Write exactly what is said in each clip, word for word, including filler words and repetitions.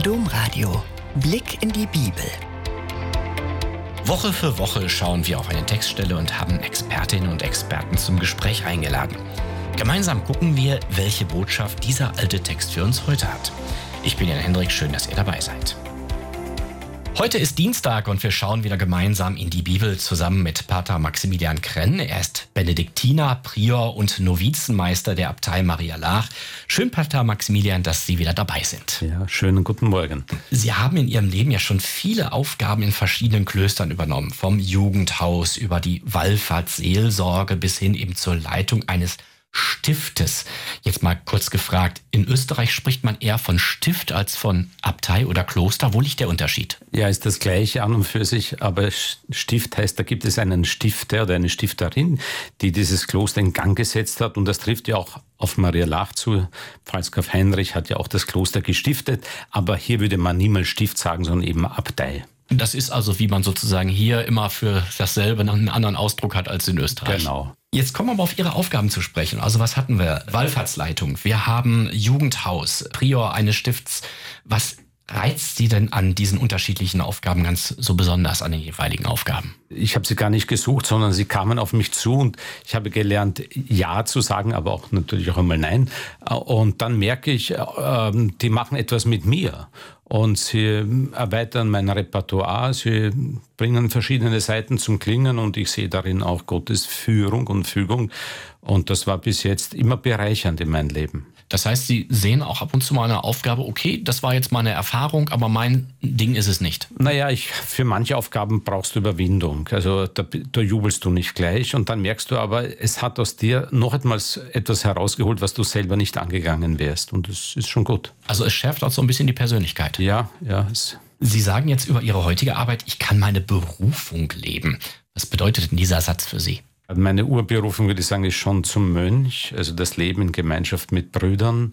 Domradio. Blick in die Bibel. Woche für Woche schauen wir auf eine Textstelle und haben Expertinnen und Experten zum Gespräch eingeladen. Gemeinsam gucken wir, welche Botschaft dieser alte Text für uns heute hat. Ich bin Jan Hendrik, schön, dass ihr dabei seid. Heute ist Dienstag und wir schauen wieder gemeinsam in die Bibel zusammen mit Pater Maximilian Krenn. Er ist Benediktiner, Prior und Novizenmeister der Abtei Maria Laach. Schön, Pater Maximilian, dass Sie wieder dabei sind. Ja, schönen guten Morgen. Sie haben in Ihrem Leben ja schon viele Aufgaben in verschiedenen Klöstern übernommen. Vom Jugendhaus über die Wallfahrtsseelsorge bis hin eben zur Leitung eines Stiftes. Jetzt mal kurz gefragt, in Österreich spricht man eher von Stift als von Abtei oder Kloster. Wo liegt der Unterschied? Ja, ist das Gleiche an und für sich, aber Stift heißt, da gibt es einen Stifter oder eine Stifterin, die dieses Kloster in Gang gesetzt hat, und das trifft ja auch auf Maria Laach zu. Pfalzgraf Heinrich hat ja auch das Kloster gestiftet, aber hier würde man niemals Stift sagen, sondern eben Abtei. Das ist also, wie man sozusagen hier immer für dasselbe einen anderen Ausdruck hat als in Österreich. Genau. Jetzt kommen wir aber auf Ihre Aufgaben zu sprechen. Also was hatten wir? Wallfahrtsleitung, wir haben Jugendhaus, Prior eines Stifts. Was reizt Sie denn an diesen unterschiedlichen Aufgaben ganz so besonders, an den jeweiligen Aufgaben? Ich habe sie gar nicht gesucht, sondern sie kamen auf mich zu und ich habe gelernt, Ja zu sagen, aber auch natürlich auch einmal Nein. Und dann merke ich, die machen etwas mit mir. Und sie erweitern mein Repertoire, sie bringen verschiedene Seiten zum Klingen und ich sehe darin auch Gottes Führung und Fügung. Und das war bis jetzt immer bereichernd in meinem Leben. Das heißt, Sie sehen auch ab und zu mal eine Aufgabe, okay, das war jetzt mal eine Erfahrung, aber mein Ding ist es nicht. Naja, ich, für manche Aufgaben brauchst du Überwindung. Also da, da jubelst du nicht gleich und dann merkst du aber, es hat aus dir noch etwas, etwas herausgeholt, was du selber nicht angegangen wärst. Und das ist schon gut. Also es schärft auch so ein bisschen die Persönlichkeit. Ja, ja. Es Sie sagen jetzt über Ihre heutige Arbeit, ich kann meine Berufung leben. Was bedeutet denn dieser Satz für Sie? Meine Urberufung, würde ich sagen, ist schon zum Mönch, also das Leben in Gemeinschaft mit Brüdern.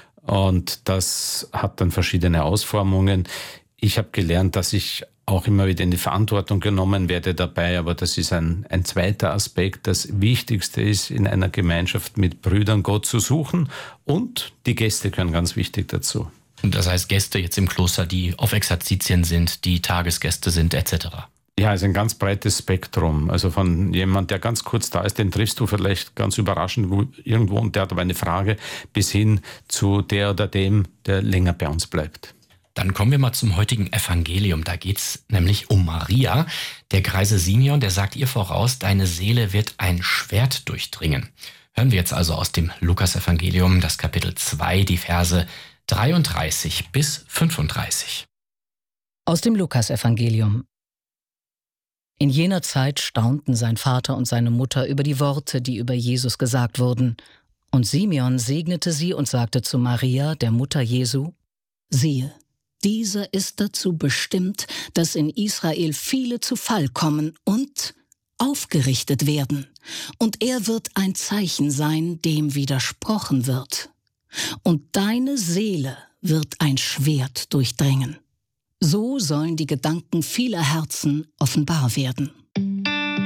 Und das hat dann verschiedene Ausformungen. Ich habe gelernt, dass ich auch immer wieder in die Verantwortung genommen werde dabei, aber das ist ein, ein zweiter Aspekt. Das Wichtigste ist, in einer Gemeinschaft mit Brüdern Gott zu suchen, und die Gäste gehören ganz wichtig dazu. Das heißt, Gäste jetzt im Kloster, die auf Exerzitien sind, die Tagesgäste sind, et cetera. Ja, es ist ein ganz breites Spektrum. Also von jemand, der ganz kurz da ist, den triffst du vielleicht ganz überraschend wo, irgendwo und der hat aber eine Frage, bis hin zu der oder dem, der länger bei uns bleibt. Dann kommen wir mal zum heutigen Evangelium. Da geht's nämlich um Maria. Der greise Simeon, der sagt ihr voraus, deine Seele wird ein Schwert durchdringen. Hören wir jetzt also aus dem Lukas-Evangelium, das Kapitel zwei, die Verse dreiunddreißig bis fünfunddreißig. Aus dem Lukas-Evangelium. In jener Zeit staunten sein Vater und seine Mutter über die Worte, die über Jesus gesagt wurden. Und Simeon segnete sie und sagte zu Maria, der Mutter Jesu: Siehe, dieser ist dazu bestimmt, dass in Israel viele zu Fall kommen und aufgerichtet werden. Und er wird ein Zeichen sein, dem widersprochen wird. Und deine Seele wird ein Schwert durchdringen. So sollen die Gedanken vieler Herzen offenbar werden.